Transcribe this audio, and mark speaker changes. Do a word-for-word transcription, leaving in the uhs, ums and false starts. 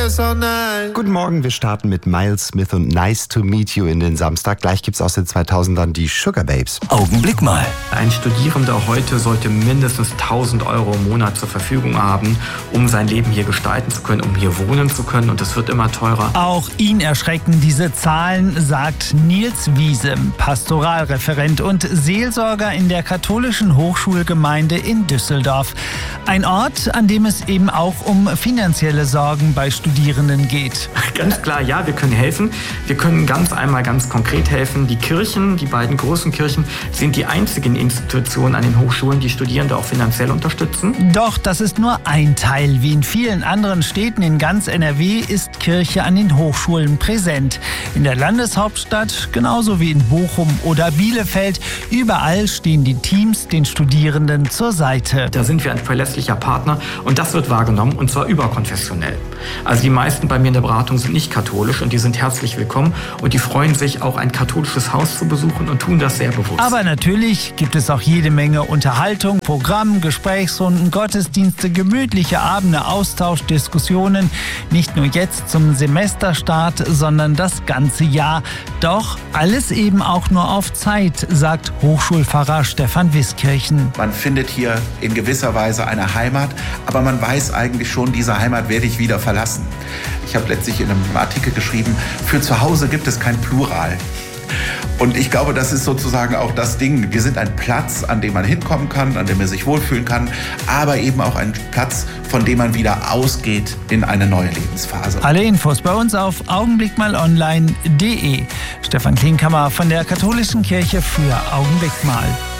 Speaker 1: this all night.
Speaker 2: Guten Morgen, wir starten mit Miles Smith und Nice to Meet You in den Samstag. Gleich gibt's aus den zweitausendern die Sugar Babes.
Speaker 3: Augenblick mal.
Speaker 4: Ein Studierender heute sollte mindestens tausend Euro im Monat zur Verfügung haben, um sein Leben hier gestalten zu können, um hier wohnen zu können. Und es wird immer teurer.
Speaker 5: Auch ihn erschrecken diese Zahlen, sagt Nils Wiese, Pastoralreferent und Seelsorger in der katholischen Hochschulgemeinde in Düsseldorf. Ein Ort, an dem es eben auch um finanzielle Sorgen bei Studierenden geht.
Speaker 4: Ganz klar, ja, wir können helfen. Wir können ganz einmal ganz konkret helfen. Die Kirchen, die beiden großen Kirchen, sind die einzigen Institutionen an den Hochschulen, die Studierende auch finanziell unterstützen.
Speaker 5: Doch das ist nur ein Teil. Wie in vielen anderen Städten in ganz N R W ist Kirche an den Hochschulen präsent. In der Landeshauptstadt, genauso wie in Bochum oder Bielefeld. Überall stehen die Teams den Studierenden zur Seite.
Speaker 4: Da sind wir ein verlässlicher Partner und das wird wahrgenommen und zwar überkonfessionell. Also die meisten bei mir in der Beratung sind nicht katholisch und die sind herzlich willkommen und die freuen sich auch ein katholisches Haus zu besuchen und tun das sehr bewusst.
Speaker 5: Aber natürlich gibt es auch jede Menge Unterhaltung, Programm, Gesprächsrunden, Gottesdienste, gemütliche Abende, Austausch, Diskussionen. Nicht nur jetzt zum Semesterstart, sondern das ganze Jahr. Doch alles eben auch nur auf Zeit, sagt Hochschulpfarrer Stefan Wiskirchen.
Speaker 6: Man findet hier in gewisser Weise eine Heimat, aber man weiß eigentlich schon, diese Heimat werde ich wieder verlassen. Ich habe letztlich in einem Artikel geschrieben, für zu Hause gibt es kein Plural. Und ich glaube, das ist sozusagen auch das Ding. Wir sind ein Platz, an dem man hinkommen kann, an dem man sich wohlfühlen kann, aber eben auch ein Platz, von dem man wieder ausgeht in eine neue Lebensphase.
Speaker 5: Alle Infos bei uns auf augenblickmalonline punkt de. Stefan Klinkhammer von der Katholischen Kirche für Augenblick mal.